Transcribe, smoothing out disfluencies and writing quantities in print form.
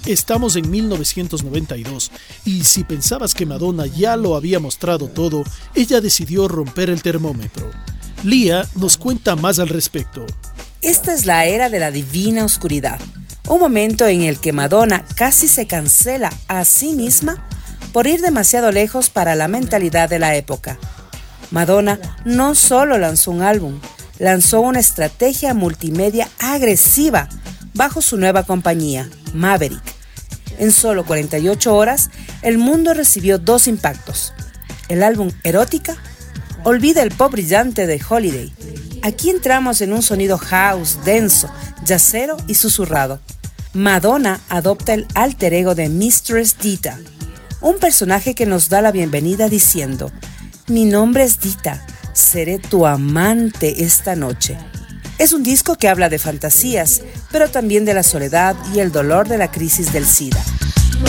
Estamos en 1992 y si pensabas que Madonna ya lo había mostrado todo, ella decidió romper el termómetro. Lía nos cuenta más al respecto. Esta es la era de la divina oscuridad, un momento en el que Madonna casi se cancela a sí misma por ir demasiado lejos para la mentalidad de la época. Madonna no solo lanzó un álbum, lanzó una estrategia multimedia agresiva bajo su nueva compañía, Maverick. En solo 48 horas, el mundo recibió 2 impactos. El álbum Erótica, olvida el pop brillante de Holiday. Aquí entramos en un sonido house, denso, jazzero y susurrado. Madonna adopta el alter ego de Mistress Dita, un personaje que nos da la bienvenida diciendo: mi nombre es Dita, seré tu amante esta noche. Es un disco que habla de fantasías, pero también de la soledad y el dolor de la crisis del SIDA.